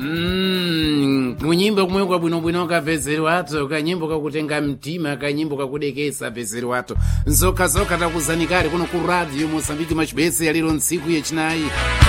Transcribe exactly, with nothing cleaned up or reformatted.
Mm, kunyimbo kumwe kwa bwinobwino kapezeri wato kanyimbo kakutenga mtima kanyimbo kakudekesa pezeri wato nzoka zoka takuzanikari kuno ku radio Mozambique machibese yaliro ntsiku yechinayi